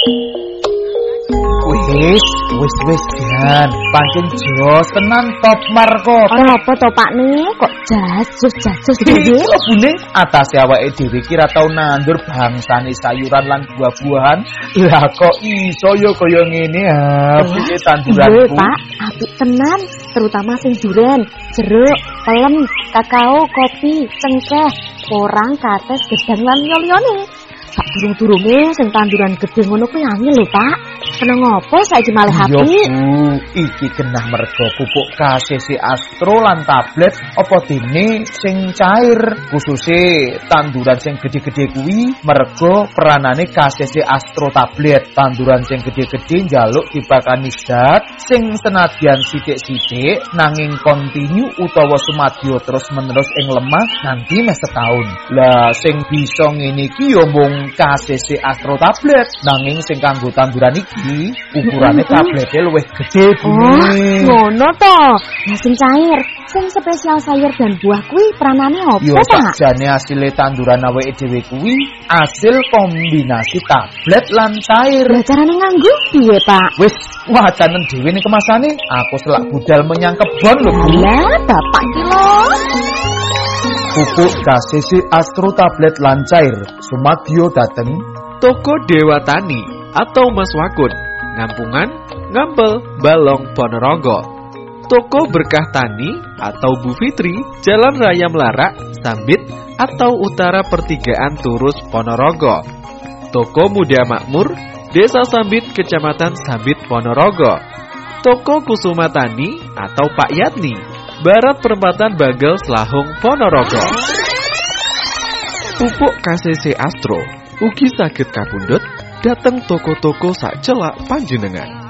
Wis Jan, pancen jos tenan top marko. Ana apa to Pak nih? Kok jasus iki? Lebune atase awake dhewe ki ra tau nandur bangsane sayuran lan buah-buahan. Lah kok iso yo kaya ngene ha, piye tanduranku. Pak, apik tenan, terutama sing duren, jeruk, pelem, kakao, kopi, cengkeh, porang, kates, gedang lan liyane. Sak durung-durunge sing tanduran gedhe ngono kuwi angel lho, Pak. Seneng ngopo saiki malah apik? Yo Bu, iki genah merga pupuk KCC Astro lan tablet apa dene sing cair, khususe tanduran sing gedhe-gedhe kuwi merga peranane KCC Astro tablet. Tanduran sing gedhe-gedhe njaluk dipakani zat sing senadyan sithik-sithik nanging kontinu utawa sumadyo terus-menerus ing lemah nganti mes setahun. Lah sing bisa ngene iki yo mung KCC Astro tablet, nanging sing kanggo tanduran iki ukurane tablete luwih gedhe Bu. Ngono to. Nah sing cair, sing spesial sayur dan buah kuwi peranane opo, Yo Pak? sakjane asile tanduran awake dhewe kuwi asil kombinasi tablet lan cair. Lah carane nganggo piye, Pak? Wis wacanen dhewe ning kemasane, aku selak budal menyang kebon lho Bu. Lah, Bapak iki lho. Pupuk KCC Astro tablet lan cair sumadyo dateng Toko Dewa Tani atau Mas Wakun, Ngampungan, Ngampel, Balong, Ponorogo. Toko Berkah Tani atau Bu Fitri, Jalan Raya Melarak, Sambit atau Utara Pertigaan Turus, Ponorogo. Toko Muda Makmur, Desa Sambit, Kecamatan Sambit, Ponorogo. Toko Kusuma Tani atau Pak Yatni, Barat Perempatan Bagel, Selahung, Ponorogo. Pupuk KCC Astro ugi saged kapundhut dhateng toko-toko sak celak panjenengan.